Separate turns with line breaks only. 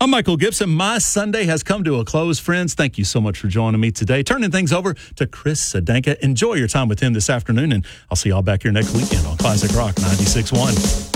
I'm Michael Gibson. My Sunday has come to a close. Friends, thank you so much for joining me today. Turning things over to Chris Sadanka. Enjoy your time with him this afternoon, and I'll see y'all back here next weekend on Classic Rock 96.1.